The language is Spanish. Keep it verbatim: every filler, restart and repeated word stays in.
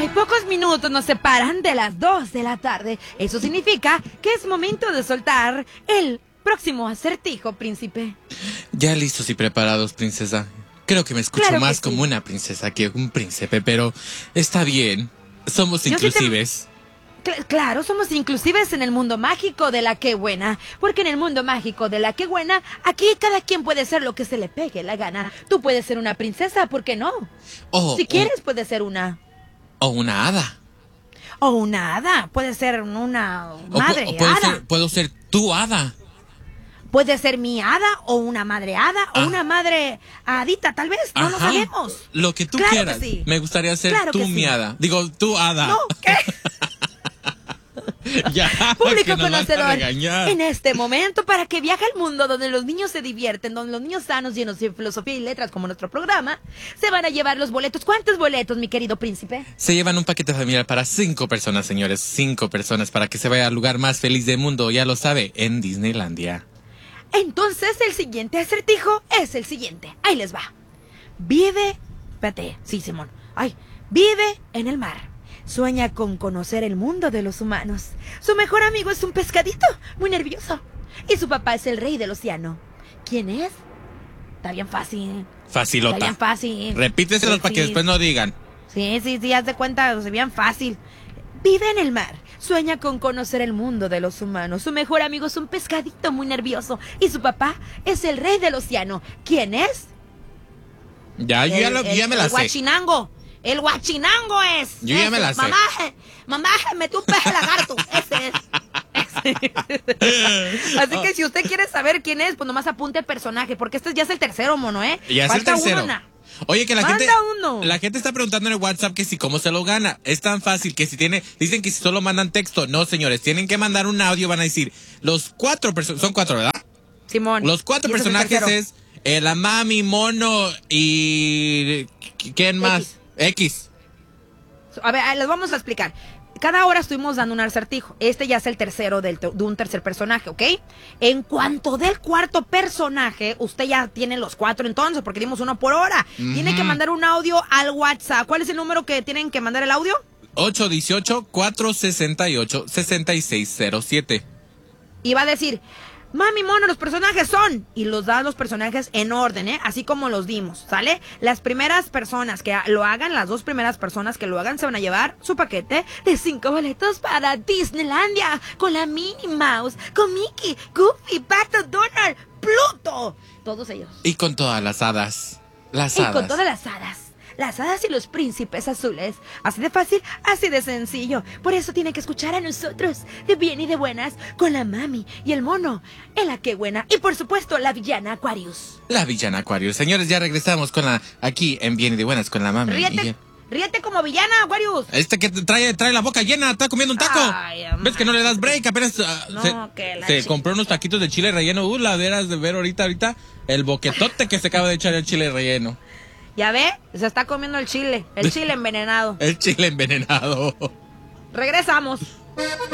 Ay, pocos minutos nos separan de las dos de la tarde. Eso significa que es momento de soltar el próximo acertijo, príncipe. Ya listos y preparados, princesa. Creo que me escucho Claro que más sí. como una princesa que un príncipe, pero está bien. Somos Yo sí te- inclusives. Cl- claro, somos inclusives en el mundo mágico de la que buena. Porque en el mundo mágico de la que buena, aquí cada quien puede ser lo que se le pegue la gana. Tú puedes ser una princesa, ¿por qué no? O, Si o- quieres, puedes ser una... o una hada. O una hada, puede ser una O pu- madre o puedo hada. ser, puedo ser tu hada. Puede ser mi hada o una madre hada o Ah. una madre hadita, tal vez. No lo Ajá. sabemos. Lo que tú Claro que quieras. sí. Me gustaría ser Claro tu que sí. mi hada. Digo, tu hada. No, ¿qué? Ya, Público que nos van a conocedor, regañar. en este momento, para que viaje al mundo donde los niños se divierten, donde los niños sanos, llenos de filosofía y letras, como nuestro programa, se van a llevar los boletos. ¿Cuántos boletos, mi querido príncipe? Se llevan un paquete familiar para cinco personas, señores. Cinco personas para que se vaya al lugar más feliz del mundo. Ya lo sabe, en Disneylandia. Entonces, el siguiente acertijo es el siguiente. Ahí les va. Vive... Espérate, sí, Simón. Ay, vive en el mar. Sueña con conocer el mundo de los humanos. Su mejor amigo es un pescadito, muy nervioso. Y su papá es el rey del océano. ¿Quién es? Está bien fácil. Está Facilota. bien fácil. Repíteselos Sí, para que sí. después no digan. Sí, sí, sí, haz de cuenta, es bien fácil. Vive en el mar. Sueña con conocer el mundo de los humanos. Su mejor amigo es un pescadito muy nervioso. Y su papá es el rey del océano. ¿Quién es? Ya, yo ya, lo- yo ya me la el sé. guachinango. El guachinango es. Yo ya Ese. me la sé. Mamá, mamá, metió un pez lagarto. Ese es. Ese. Así que si usted quiere saber quién es, pues nomás apunte el personaje, porque este ya es el tercero, mono, ¿eh? Ya es Falta el tercero. uno, na. Oye, que la Manda gente, uno. la gente está preguntando en el WhatsApp que si cómo se lo gana. Es tan fácil que si tiene, dicen que si solo mandan texto. No, señores, tienen que mandar un audio. Van a decir los cuatro personas, son cuatro, ¿verdad? Simón. Los cuatro Y ese es el personajes tercero. es eh, la mami, mono y ¿quién más? X. A ver, les vamos a explicar. Cada hora estuvimos dando un acertijo. Este ya es el tercero del te- de un tercer personaje, ¿ok? En cuanto del cuarto personaje, usted ya tiene los cuatro entonces, porque dimos uno por hora. Tiene que mandar un audio al WhatsApp. ¿Cuál es el número que tienen que mandar el audio? ocho uno ocho, cuatro seis ocho, seis seis cero siete. Y va a decir, mami, mono, los personajes son. Y los da los personajes en orden, ¿eh? Así como los dimos, ¿sale? Las primeras personas que lo hagan, las dos primeras personas que lo hagan, se van a llevar su paquete de cinco boletos para Disneylandia. Con la Minnie Mouse, con Mickey, Goofy, Pato, Donald, Pluto. Todos ellos. Y con todas las hadas. Las Y hadas. con todas las hadas. Las hadas y los príncipes azules. Así de fácil, así de sencillo. Por eso tiene que escuchar a nosotros, de bien y de buenas, con la mami y el mono, en la que buena. Y por supuesto, la villana Aquarius. La villana Aquarius. Señores, ya regresamos con la, aquí en Bien y de Buenas con la mami. Ríete, Y- ríete como villana Aquarius. Este que trae, trae la boca llena, está comiendo un taco. Ay, amá. ¿Ves que no le das break? Apenas ah, No, se, que la se chi- compró unos taquitos de chile relleno. Uh, la veras de ver ahorita, ahorita, el boquetote que se acaba de echar el chile relleno. Ya ve, se está comiendo el chile, el chile envenenado. El chile envenenado. Regresamos.